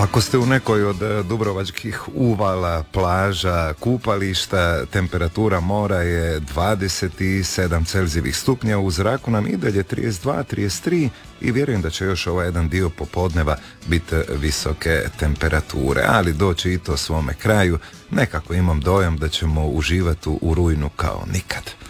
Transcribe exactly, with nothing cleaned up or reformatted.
Ako ste u nekoj od dubrovačkih uvala, plaža, kupališta, temperatura mora je dvadeset sedam Celzijevih stupnja, u zraku nam i dalje trideset dva trideset tri i vjerujem da će još ovaj jedan dio popodneva biti visoke temperature, ali doći i to svome kraju. Nekako imam dojam da ćemo uživati u rujnu kao nikad.